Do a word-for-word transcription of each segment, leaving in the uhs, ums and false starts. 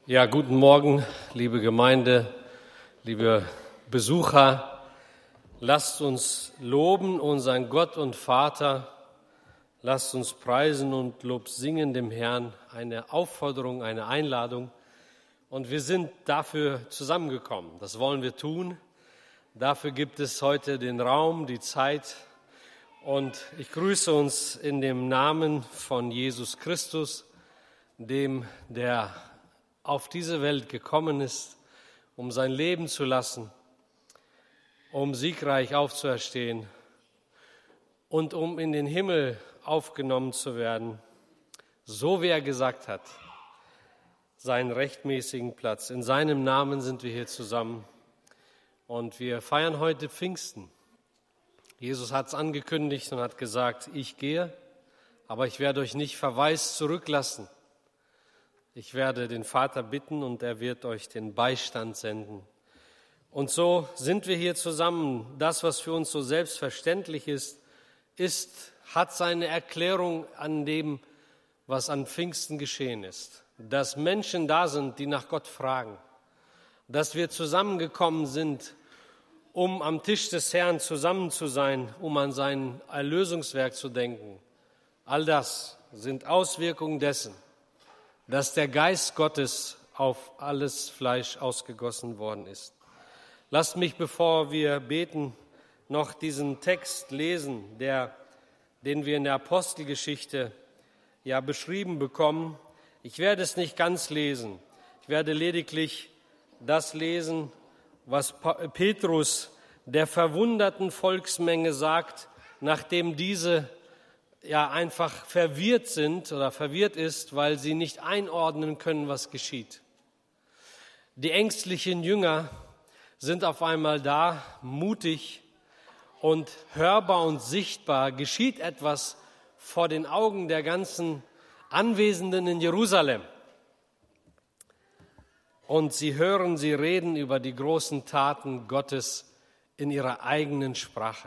Ja, guten Morgen, liebe Gemeinde, liebe Besucher. Lasst uns loben unseren Gott und Vater. Lasst uns preisen und Lob singen dem Herrn. Eine Aufforderung, eine Einladung. Und wir sind dafür zusammengekommen. Das wollen wir tun. Dafür gibt es heute den Raum, die Zeit. Und ich grüße uns in dem Namen von Jesus Christus, dem, der auf diese Welt gekommen ist, um sein Leben zu lassen, um siegreich aufzuerstehen und um in den Himmel aufgenommen zu werden, so wie er gesagt hat, seinen rechtmäßigen Platz. In seinem Namen sind wir hier zusammen und wir feiern heute Pfingsten. Jesus hat es angekündigt und hat gesagt, ich gehe, aber ich werde euch nicht verwaist zurücklassen. Ich werde den Vater bitten und er wird euch den Beistand senden. Und so sind wir hier zusammen. Das, was für uns so selbstverständlich ist, ist, hat seine Erklärung an dem, was an Pfingsten geschehen ist. Dass Menschen da sind, die nach Gott fragen. Dass wir zusammengekommen sind, um am Tisch des Herrn zusammen zu sein, um an sein Erlösungswerk zu denken. All das sind Auswirkungen dessen, dass der Geist Gottes auf alles Fleisch ausgegossen worden ist. Lasst mich, bevor wir beten, noch diesen Text lesen, der, den wir in der Apostelgeschichte ja beschrieben bekommen. Ich werde es nicht ganz lesen. Ich werde lediglich das lesen, was Petrus der verwunderten Volksmenge sagt, nachdem diese ja einfach verwirrt sind oder verwirrt ist, weil sie nicht einordnen können, was geschieht. Die ängstlichen Jünger sind auf einmal da, mutig und hörbar und sichtbar geschieht etwas vor den Augen der ganzen Anwesenden in Jerusalem. Und sie hören, sie reden über die großen Taten Gottes in ihrer eigenen Sprache.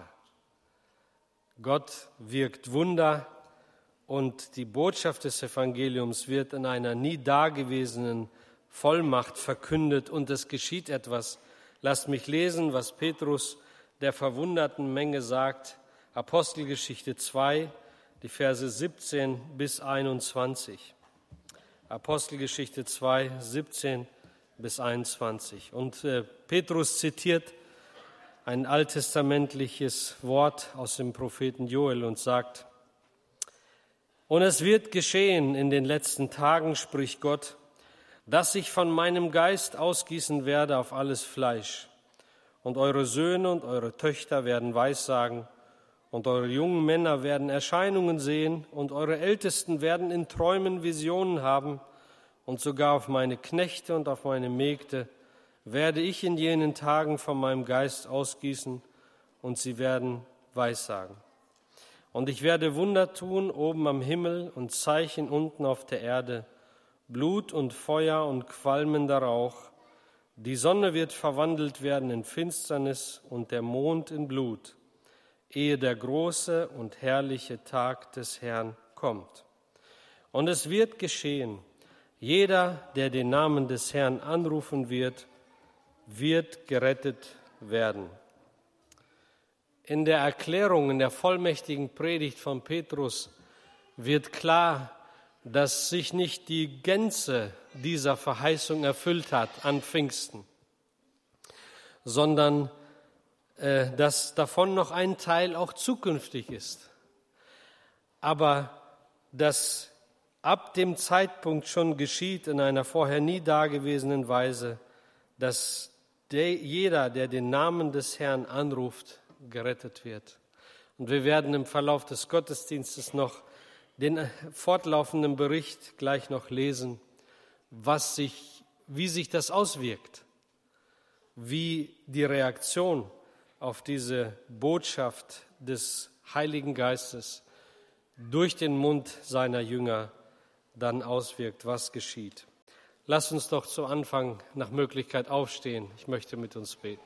Gott wirkt Wunder und die Botschaft des Evangeliums wird in einer nie dagewesenen Vollmacht verkündet und es geschieht etwas. Lasst mich lesen, was Petrus der verwunderten Menge sagt. Apostelgeschichte zwei, die Verse siebzehn bis einundzwanzig. Apostelgeschichte zwei, siebzehn bis einundzwanzig. Und äh, Petrus zitiert ein alttestamentliches Wort aus dem Propheten Joel und sagt, und es wird geschehen in den letzten Tagen, spricht Gott, dass ich von meinem Geist ausgießen werde auf alles Fleisch. Und eure Söhne und eure Töchter werden Weissagen und eure jungen Männer werden Erscheinungen sehen und eure Ältesten werden in Träumen Visionen haben und sogar auf meine Knechte und auf meine Mägde werde ich in jenen Tagen von meinem Geist ausgießen und sie werden Weissagen. Und ich werde Wunder tun oben am Himmel und Zeichen unten auf der Erde, Blut und Feuer und qualmender Rauch. Die Sonne wird verwandelt werden in Finsternis und der Mond in Blut, ehe der große und herrliche Tag des Herrn kommt. Und es wird geschehen, jeder, der den Namen des Herrn anrufen wird, wird gerettet werden. In der Erklärung, in der vollmächtigen Predigt von Petrus wird klar, dass sich nicht die Gänze dieser Verheißung erfüllt hat an Pfingsten, sondern äh, dass davon noch ein Teil auch zukünftig ist. Aber dass ab dem Zeitpunkt schon geschieht in einer vorher nie dagewesenen Weise, dass der, jeder, der den Namen des Herrn anruft, gerettet wird. Und wir werden im Verlauf des Gottesdienstes noch den fortlaufenden Bericht gleich noch lesen, was sich, wie sich das auswirkt, wie die Reaktion auf diese Botschaft des Heiligen Geistes durch den Mund seiner Jünger dann auswirkt, was geschieht. Lasst uns doch zu Anfang nach Möglichkeit aufstehen. Ich möchte mit uns beten.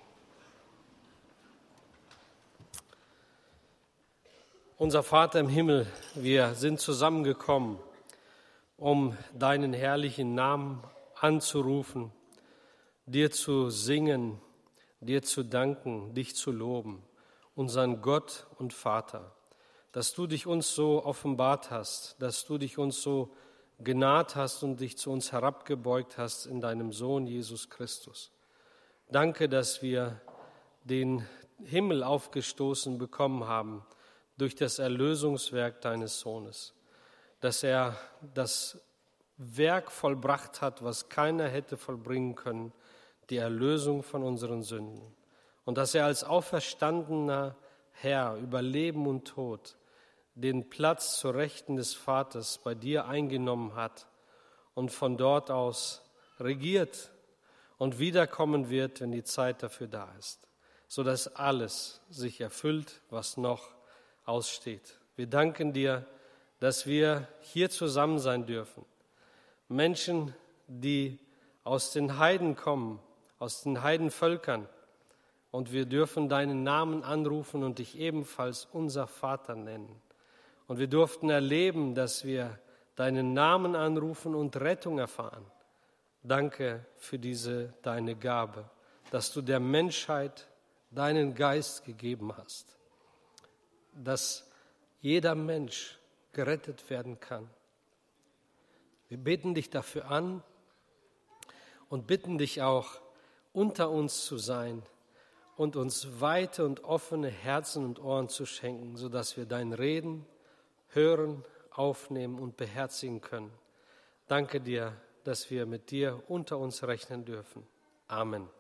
Unser Vater im Himmel, wir sind zusammengekommen, um deinen herrlichen Namen anzurufen, dir zu singen, dir zu danken, dich zu loben, unseren Gott und Vater, dass du dich uns so offenbart hast, dass du dich uns so genaht hast und dich zu uns herabgebeugt hast in deinem Sohn Jesus Christus. Danke, dass wir den Himmel aufgestoßen bekommen haben durch das Erlösungswerk deines Sohnes, dass er das Werk vollbracht hat, was keiner hätte vollbringen können, die Erlösung von unseren Sünden. Und dass er als auferstandener Herr über Leben und Tod den Platz zur Rechten des Vaters bei dir eingenommen hat und von dort aus regiert und wiederkommen wird, wenn die Zeit dafür da ist, sodass alles sich erfüllt, was noch aussteht. Wir danken dir, dass wir hier zusammen sein dürfen. Menschen, die aus den Heiden kommen, aus den Heidenvölkern, und wir dürfen deinen Namen anrufen und dich ebenfalls unser Vater nennen. Und wir durften erleben, dass wir deinen Namen anrufen und Rettung erfahren. Danke für diese deine Gabe, dass du der Menschheit deinen Geist gegeben hast, dass jeder Mensch gerettet werden kann. Wir beten dich dafür an und bitten dich auch, unter uns zu sein und uns weite und offene Herzen und Ohren zu schenken, sodass wir dein Reden hören, aufnehmen und beherzigen können. Danke dir, dass wir mit dir unter uns rechnen dürfen. Amen.